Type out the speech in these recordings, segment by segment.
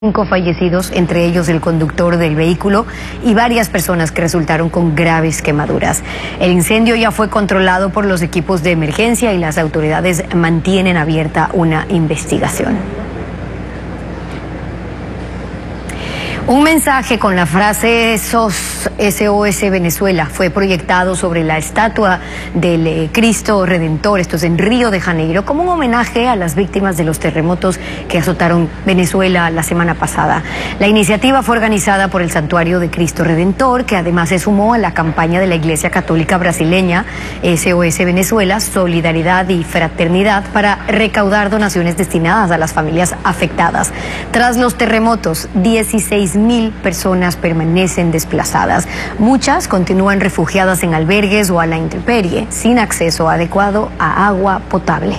5 fallecidos, entre ellos el conductor del vehículo y varias personas que resultaron con graves quemaduras. El incendio ya fue controlado por los equipos de emergencia y las autoridades mantienen abierta una investigación. Un mensaje con la frase SOS Venezuela fue proyectado sobre la estatua del Cristo Redentor, esto es en Río de Janeiro, como un homenaje a las víctimas de los terremotos que azotaron Venezuela la semana pasada. La iniciativa fue organizada por el Santuario de Cristo Redentor, que además se sumó a la campaña de la Iglesia Católica Brasileña SOS Venezuela, Solidaridad y Fraternidad, para recaudar donaciones destinadas a las familias afectadas. Tras los terremotos, 16.000 personas permanecen desplazadas. Muchas continúan refugiadas en albergues o a la intemperie, sin acceso adecuado a agua potable.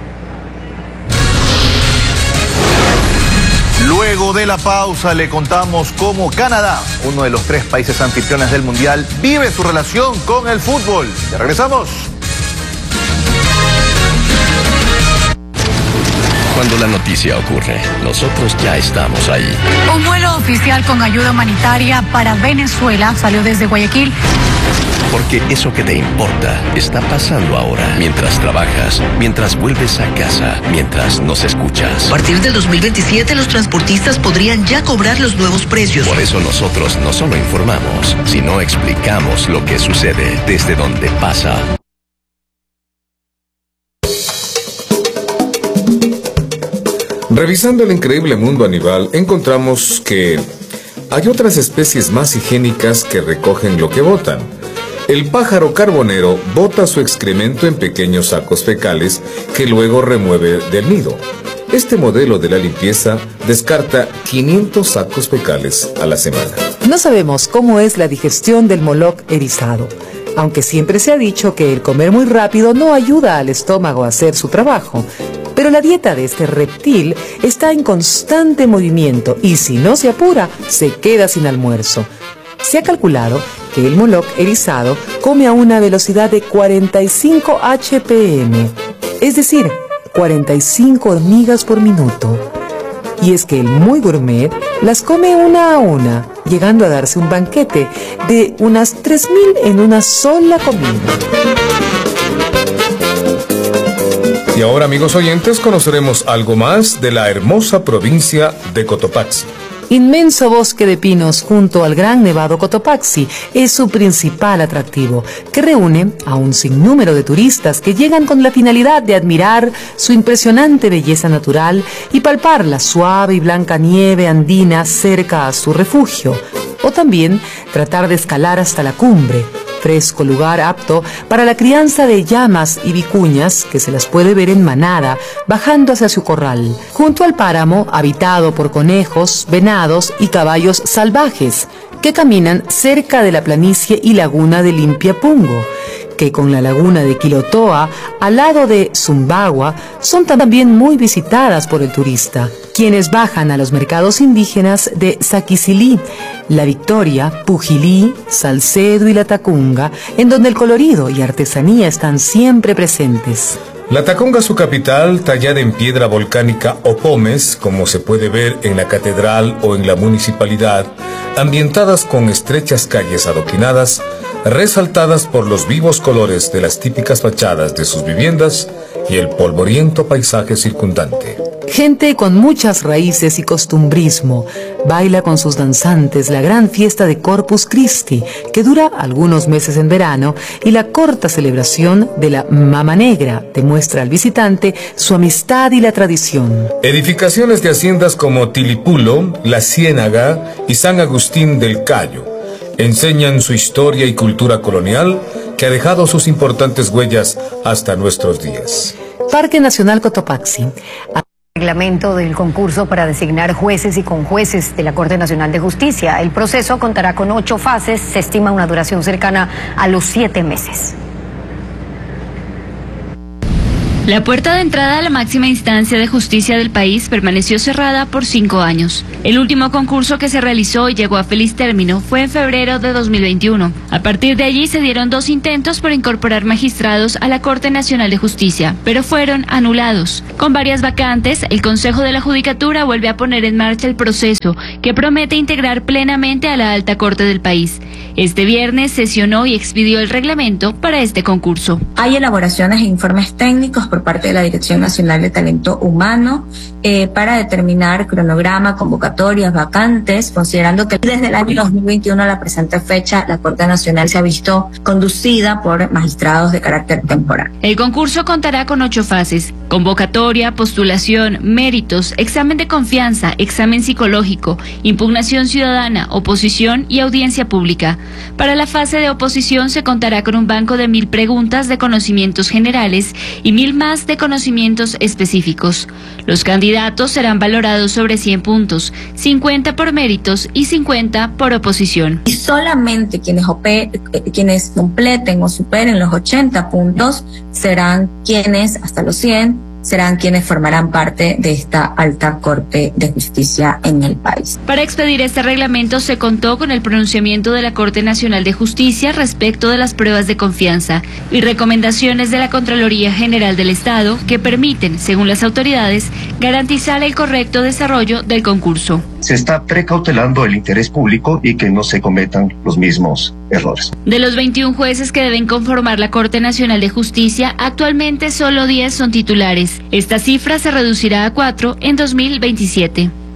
Luego de la pausa le contamos cómo Canadá, uno de los 3 países anfitriones del Mundial, vive su relación con el fútbol. Ya regresamos. Cuando la noticia ocurre, nosotros ya estamos ahí. Un vuelo oficial con ayuda humanitaria para Venezuela salió desde Guayaquil. Porque eso que te importa está pasando ahora, mientras trabajas, mientras vuelves a casa, mientras nos escuchas. A partir del 2027, los transportistas podrían ya cobrar los nuevos precios. Por eso nosotros no solo informamos, sino explicamos lo que sucede desde donde pasa. Revisando el increíble mundo animal, encontramos que hay otras especies más higiénicas que recogen lo que botan. El pájaro carbonero bota su excremento en pequeños sacos fecales que luego remueve del nido. Este modelo de la limpieza descarta 500 sacos fecales a la semana. No sabemos cómo es la digestión del moloc erizado, aunque siempre se ha dicho que el comer muy rápido no ayuda al estómago a hacer su trabajo. Pero la dieta de este reptil está en constante movimiento y si no se apura, se queda sin almuerzo. Se ha calculado que el moloc erizado come a una velocidad de 45 HPM, es decir, 45 hormigas por minuto. Y es que el muy gourmet las come una a una, llegando a darse un banquete de unas 3.000 en una sola comida. Y ahora, amigos oyentes, conoceremos algo más de la hermosa provincia de Cotopaxi. Inmenso bosque de pinos junto al gran nevado Cotopaxi es su principal atractivo, que reúne a un sinnúmero de turistas que llegan con la finalidad de admirar su impresionante belleza natural y palpar la suave y blanca nieve andina cerca a su refugio, o también tratar de escalar hasta la cumbre, fresco lugar apto para la crianza de llamas y vicuñas que se las puede ver en manada bajando hacia su corral, junto al páramo habitado por conejos, venados y caballos salvajes que caminan cerca de la planicie y laguna de Limpiapungo, que con la laguna de Quilotoa, al lado de Zumbagua, son también muy visitadas por el turista, quienes bajan a los mercados indígenas de Saquicilí, La Victoria, Pujilí, Salcedo y La Tacunga, en donde el colorido y artesanía están siempre presentes. La Tacunga, su capital, tallada en piedra volcánica Opomes, como se puede ver en la catedral o en la municipalidad, ambientadas con estrechas calles adoquinadas, resaltadas por los vivos colores de las típicas fachadas de sus viviendas y el polvoriento paisaje circundante. Gente con muchas raíces y costumbrismo baila con sus danzantes la gran fiesta de Corpus Christi, que dura algunos meses en verano, y la corta celebración de la Mama Negra demuestra al visitante su amistad y la tradición. Edificaciones de haciendas como Tilipulo, La Ciénaga y San Agustín del Cayo enseñan su historia y cultura colonial que ha dejado sus importantes huellas hasta nuestros días. Parque Nacional Cotopaxi. Reglamento del concurso para designar jueces y conjueces de la Corte Nacional de Justicia. El proceso contará con 8 fases, se estima una duración cercana a los 7 meses. La puerta de entrada a la máxima instancia de justicia del país permaneció cerrada por 5 años. El último concurso que se realizó y llegó a feliz término fue en febrero de 2021. A partir de allí se dieron 2 intentos por incorporar magistrados a la Corte Nacional de Justicia, pero fueron anulados. Con varias vacantes, el Consejo de la Judicatura vuelve a poner en marcha el proceso que promete integrar plenamente a la alta corte del país. Este viernes sesionó y expidió el reglamento para este concurso. Hay elaboraciones e informes técnicos por parte de la Dirección Nacional de Talento Humano para determinar cronograma, convocatorias, vacantes, considerando que desde el año 2021 a la presente fecha la Corte Nacional se ha visto conducida por magistrados de carácter temporal. El concurso contará con 8 fases: convocatoria, postulación, méritos, examen de confianza, examen psicológico, impugnación ciudadana, oposición y audiencia pública. Para la fase de oposición se contará con un banco de 1000 preguntas de conocimientos generales y 1000 más de conocimientos específicos. Los candidatos serán valorados sobre 100 puntos, 50 por méritos y 50 por oposición. Y solamente quienes completen o superen los 80 puntos serán quienes, hasta los 100, serán quienes formarán parte de esta alta Corte de Justicia en el país. Para expedir este reglamento se contó con el pronunciamiento de la Corte Nacional de Justicia respecto de las pruebas de confianza y recomendaciones de la Contraloría General del Estado que permiten, según las autoridades, garantizar el correcto desarrollo del concurso. Se está precautelando el interés público y que no se cometan los mismos errores. De los 21 jueces que deben conformar la Corte Nacional de Justicia, actualmente solo 10 son titulares. Esta cifra se reducirá a 4 en 2027.